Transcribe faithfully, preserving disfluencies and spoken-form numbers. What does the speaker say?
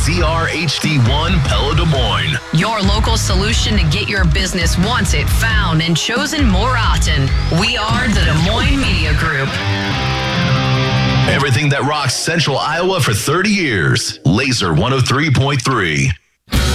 Z R H D one Pella Des Moines. Your local solution to get your business wanted, found, and chosen more often. We are the Des Moines Media Group. Everything that rocks Central Iowa for thirty years. Laser one oh three point three.